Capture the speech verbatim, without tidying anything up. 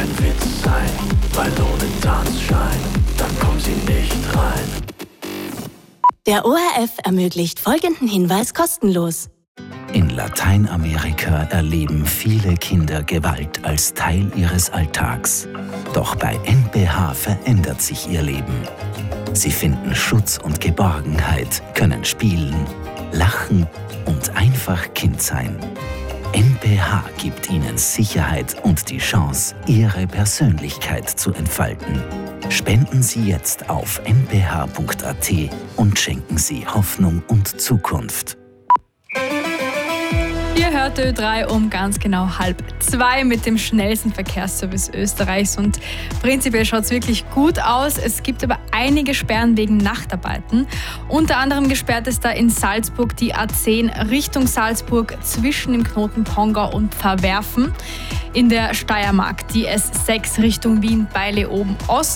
kein Witz sein, weil ohne Tanzschein, dann kommen sie nicht rein. Der O R F ermöglicht folgenden Hinweis kostenlos. In Lateinamerika erleben viele Kinder Gewalt als Teil ihres Alltags. Doch bei N P H verändert sich ihr Leben. Sie finden Schutz und Geborgenheit, können spielen, lachen und einfach Kind sein. N P H gibt ihnen Sicherheit und die Chance, ihre Persönlichkeit zu entfalten. Spenden Sie jetzt auf n p h punkt a t und schenken Sie Hoffnung und Zukunft. Ihr hört Ö drei um ganz genau halb zwei mit dem schnellsten Verkehrsservice Österreichs und prinzipiell schaut es wirklich gut aus. Es gibt aber einige Sperren wegen Nachtarbeiten. Unter anderem gesperrt ist da in Salzburg die A zehn Richtung Salzburg zwischen dem Knoten Pongau und Pfarrwerfen. In der Steiermark die S sechs Richtung Wien bei Leoben Ost.